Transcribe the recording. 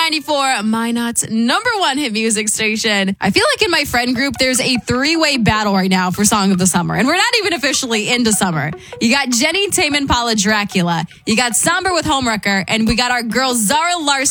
94, Minot's #1 hit music station. I feel like in my friend group, there's a 3-way battle right now for Song of the Summer. And we're not even officially into summer. You got Jenny Tame Impala Dracula. You got Somber with Homewrecker. And we got our girl Zara Larson